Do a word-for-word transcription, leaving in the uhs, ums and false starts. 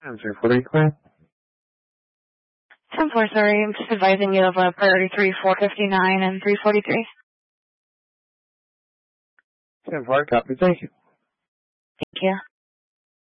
And three forty clear. ten four, sorry, I'm just advising you of a priority three, four fifty-nine, and three forty-three. ten four, copy, thank you. Thank you.